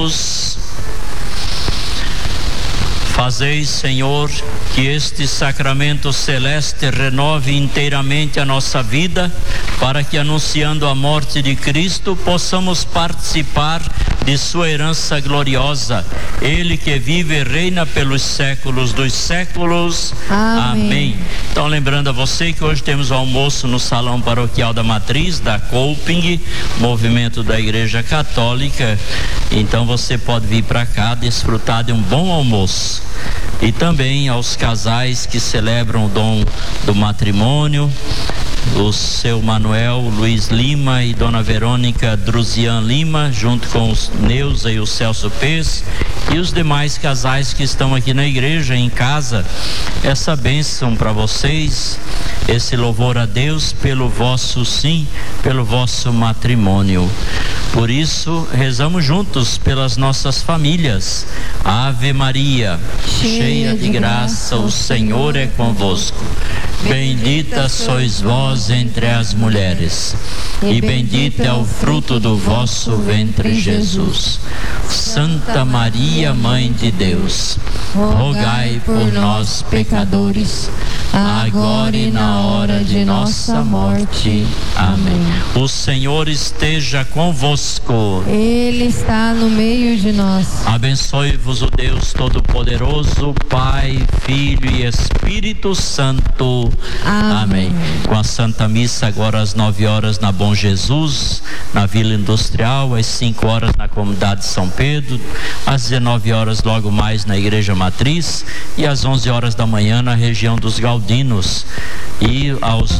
Fazei, Senhor, que este sacramento celeste renove inteiramente a nossa vida, para que, anunciando a morte de Cristo, possamos participar de sua herança gloriosa. Ele que vive e reina pelos séculos dos séculos. Amém. Então, lembrando a você que hoje temos o almoço no Salão Paroquial da Matriz, da Coping, movimento da Igreja Católica. Então, você pode vir para cá desfrutar de um bom almoço. E também aos casais que celebram o dom do matrimônio, o seu Manuel Luiz Lima e Dona Verônica Druzian Lima, junto com os Neuza e o Celso Pes, e os demais casais que estão aqui na igreja, em casa, essa bênção para vocês, esse louvor a Deus pelo vosso sim, pelo vosso matrimônio. Por isso, rezamos juntos pelas nossas famílias. Ave Maria, cheia de graça, o Senhor é convosco. Bendita sois vós entre as mulheres, e bendito é o fruto do vosso ventre, Jesus. Santa Maria, Mãe de Deus, rogai por nós, pecadores, agora e na hora de nossa morte. Amém. O Senhor esteja convosco. Ele está no meio de nós. Abençoe-vos o Deus Todo-Poderoso, Pai, Filho e Espírito Santo. Amém. Com a Santa Missa agora às 9 horas na Bom Jesus, na Vila Industrial, às 5 horas na Comunidade São Pedro, às 19 horas logo mais na Igreja Matriz e às 11 horas da manhã na região dos Galdinos. E aos